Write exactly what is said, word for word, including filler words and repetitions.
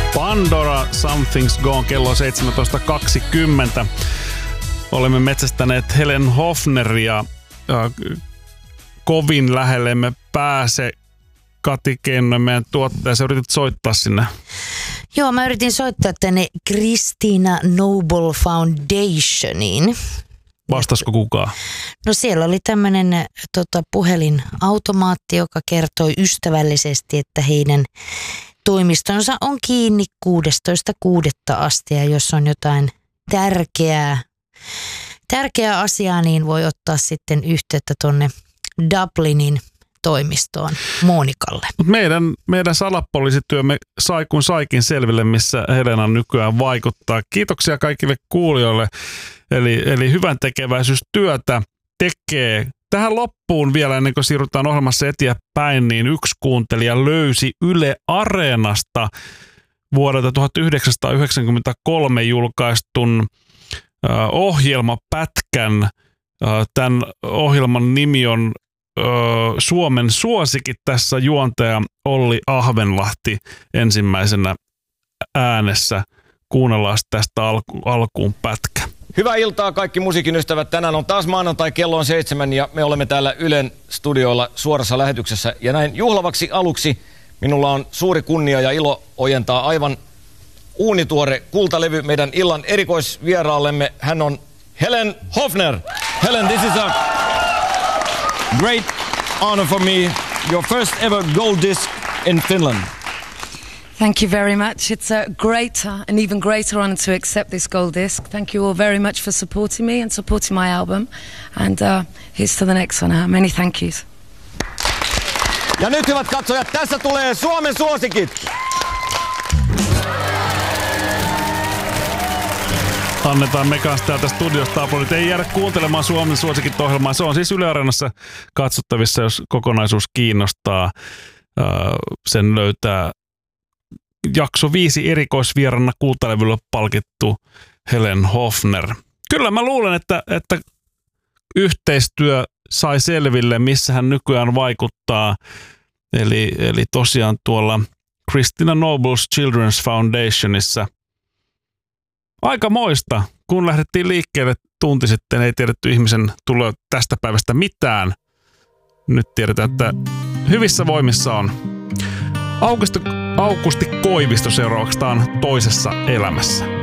Pandora, Something's Gone, kello seitsemäntoista kaksikymmentä. Olemme metsästäneet Helen Hofneria. Kovin lähelle emme pääse. Kati Keinonen, meidän tuottaja, sä yritit soittaa sinne. Joo, mä yritin soittaa tänne Christina Noble Foundationiin. Vastasko kukaan? No siellä oli tämmöinen tota, puhelinautomaatti, joka kertoi ystävällisesti, että heidän toimistonsa on kiinni kuudestoista kuudetta asti, ja jos on jotain tärkeää, tärkeää asiaa, niin voi ottaa sitten yhteyttä tonne Dublinin toimistoon Monikalle. Meidän, meidän salapoliisityömme sai kun saikin selville, missä Helena nykyään vaikuttaa. Kiitoksia kaikille kuulijoille. Eli, eli hyvän tekeväisyystyötä tekee. Tähän loppuun vielä, ennen kuin siirrytään ohjelmassa eteenpäin, niin yksi kuuntelija löysi Yle Areenasta vuodelta tuhatyhdeksänsataayhdeksänkymmentäkolme julkaistun äh, ohjelmapätkän. Äh, tämän ohjelman nimi on äh, Suomen suosikit. Tässä juontaja Olli Ahvenlahti ensimmäisenä äänessä. Kuunnellaan tästä alku, alkuun pätkä. Hyvää iltaa kaikki musiikin ystävät. Tänään on taas maanantai, kello on seitsemän ja me olemme täällä Ylen studioilla suorassa lähetyksessä. Ja näin juhlavaksi aluksi minulla on suuri kunnia ja ilo ojentaa aivan uunituore kultalevy meidän illan erikoisvieraallemme. Hän on Helen Hofner. Helen, this is a great honor for me. Your first ever gold disc in Finland. Thank you very much. It's a great, uh, an even greater honor to accept this gold disc. Thank you all very much for supporting me and supporting my album. And uh, here's to the next one. Uh, many thank yous. Ja nyt hyvät katsojat, tässä tulee Suomen suosikit. Annetaan me kanssa täältä studiosta aplodit. Ei jäädä kuuntelemaan Suomen suosikit -ohjelmaa. Se on siis Yle Areenassa katsottavissa, jos kokonaisuus kiinnostaa. Sen löytää jakso viisi erikoisvieranna kultalevyllä palkittu Helen Hofner. Kyllä mä luulen, että, että yhteistyö sai selville, missä hän nykyään vaikuttaa. Eli, eli tosiaan tuolla Christina Noble's Children's Foundationissa. Aika moista, kun lähdettiin liikkeelle tunti sitten, ei tiedetty ihmisen tulee tästä päivästä mitään. Nyt tiedetään, että hyvissä voimissa on. Augusti, Augusti Koivisto seuraavaksi toisessa elämässä.